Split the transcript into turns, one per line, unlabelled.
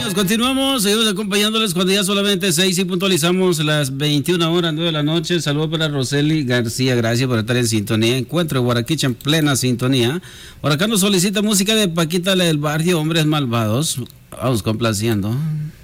amigos, continuamos, seguimos acompañándoles cuando ya solamente 6 y puntualizamos las 21 horas, 9 de la noche. Saludos para Roseli García, gracias por estar en sintonía. Encuentro de Guaraquicha en plena sintonía. Por acá nos solicita música de Paquita, la del barrio Hombres Malvados. Vamos complaciendo.